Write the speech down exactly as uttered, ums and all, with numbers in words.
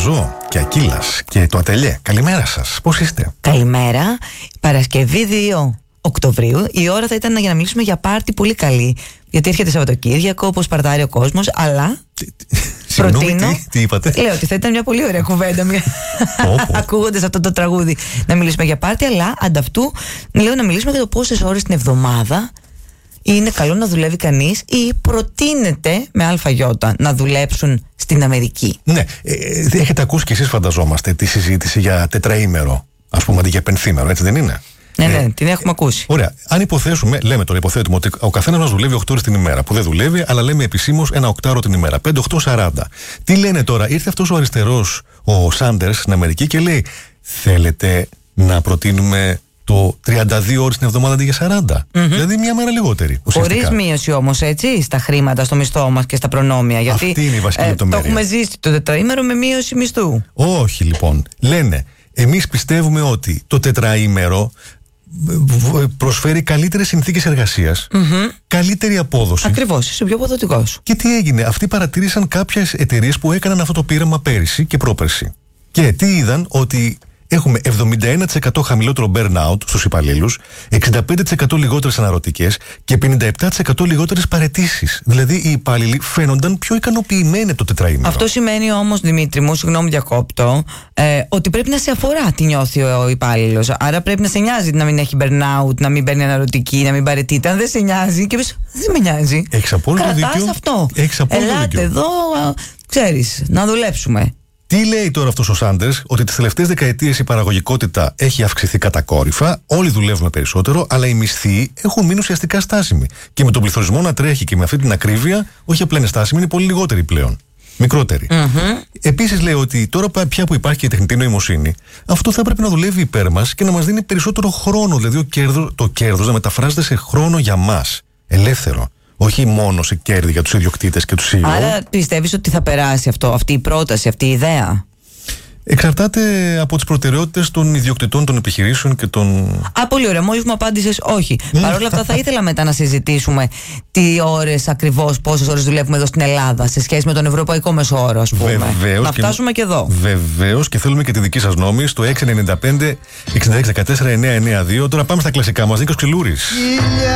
Ζω και Ακύλας και το Ατελιέ. Καλημέρα σας, πώς είστε? Καλημέρα. Παρασκευή δύο Οκτωβρίου. Η ώρα θα ήταν για να μιλήσουμε για πάρτι πολύ καλή. Γιατί έρχεται Σαββατοκύριακο, όπως παρτάρει ο κόσμος, αλλά. Συγγνώμη, τι, τι είπατε? Λέω ότι θα ήταν μια πολύ ωραία κουβέντα, μια... ακούγοντας αυτό το τραγούδι, να μιλήσουμε για πάρτι, αλλά ανταυτού λέω να μιλήσουμε για το πόσες ώρες την εβδομάδα είναι καλό να δουλεύει κανείς ή προτείνεται με αλφαγιώτα να δουλέψουν στην Αμερική. Ναι, ε, έχετε ακούσει κι εσείς, φανταζόμαστε, τη συζήτηση για τετραήμερο, ας πούμε, αντί για πενθήμερο, έτσι δεν είναι? Ναι, ναι, ε, την έχουμε ακούσει. Ωραία. Αν υποθέσουμε, λέμε τώρα, υποθέτουμε ότι ο καθένας μας δουλεύει οκτώ ώρες την ημέρα, που δεν δουλεύει, αλλά λέμε επισήμως ένα οκτάωρο την ημέρα. πέντε, οκτώ, σαράντα. Τι λένε τώρα? Ήρθε αυτός ο αριστερός, ο Σάντερς, στην Αμερική και λέει: θέλετε να προτείνουμε το τριάντα δύο ώρες την εβδομάδα αντί για σαράντα? Mm-hmm. Δηλαδή μια μέρα λιγότερη. Χωρίς μείωση όμως, έτσι, στα χρήματα, στο μισθό μας και στα προνόμια. Γιατί αυτή είναι η βασική ε, λεπτομέρεια. Το έχουμε ζήσει το τετραήμερο με μείωση μισθού. Όχι, λοιπόν. Λένε, εμείς πιστεύουμε ότι το τετραήμερο προσφέρει καλύτερες συνθήκες εργασίας, mm-hmm. καλύτερη απόδοση. Ακριβώς, είσαι πιο αποδοτικός. Και τι έγινε? Αυτοί παρατήρησαν κάποιες εταιρείες που έκαναν αυτό το πείραμα πέρυσι και πρόπερσι. Και τι είδαν? Ότι έχουμε εβδομήντα ένα τοις εκατό χαμηλότερο burnout στους υπαλλήλους, εξήντα πέντε τοις εκατό λιγότερες αναρωτικές και πενήντα επτά τοις εκατό λιγότερες παραιτήσεις. Δηλαδή οι υπάλληλοι φαίνονταν πιο ικανοποιημένοι το τετραήμερο. Αυτό σημαίνει όμως, Δημήτρη μου, συγγνώμη διακόπτω, ε, ότι πρέπει να σε αφορά τι νιώθει ο υπάλληλος. Άρα πρέπει να σε νοιάζει να μην έχει burnout, να μην παίρνει αναρωτική, να μην παραιτείται. Αν δεν σε νοιάζει και πες, δεν με νοιάζει. Έχεις απόλυτο δίκιο. Κρατάς αυτό. Έχεις απόλυτο Ελάτε δίκιο. εδώ, ξέρεις, να δουλέψουμε. Τι λέει τώρα αυτός ο Σάντερς? Ότι τις τελευταίες δεκαετίες η παραγωγικότητα έχει αυξηθεί κατακόρυφα, όλοι δουλεύουμε περισσότερο, αλλά οι μισθοί έχουν μείνει ουσιαστικά στάσιμοι. Και με τον πληθωρισμό να τρέχει και με αυτή την ακρίβεια, όχι απλά είναι στάσιμοι, είναι πολύ λιγότεροι πλέον. Μικρότεροι. Mm-hmm. Επίσης λέει ότι τώρα πια που υπάρχει και η τεχνητή νοημοσύνη, αυτό θα έπρεπε να δουλεύει υπέρ μας και να μας δίνει περισσότερο χρόνο. Δηλαδή ο κέρδος, το κέρδος να μεταφράζεται σε χρόνο για μας. Ελεύθερο. Όχι μόνο σε κέρδη για τους ιδιοκτήτες και τους σι ι ο. Άρα πιστεύεις ότι θα περάσει αυτό, αυτή η πρόταση, αυτή η ιδέα? Εξαρτάται από τις προτεραιότητες των ιδιοκτητών των επιχειρήσεων και των. Α, πολύ ωραία. Μόλις μου απάντησες όχι. Παρ' όλα αυτά, θα ήθελα μετά να συζητήσουμε τι ώρες ακριβώς, πόσες ώρες δουλεύουμε εδώ στην Ελλάδα σε σχέση με τον ευρωπαϊκό μέσο όρο, ας πούμε. Βεβαίως. Να φτάσουμε και, και εδώ. Βεβαίως, και θέλουμε και τη δική σας γνώμη στο έξι εννιά πέντε εξήντα έξι δεκατέσσερα εννιακόσια ενενήντα δύο. Τώρα πάμε στα κλασικά μας. Νίκος Ξυλούρης.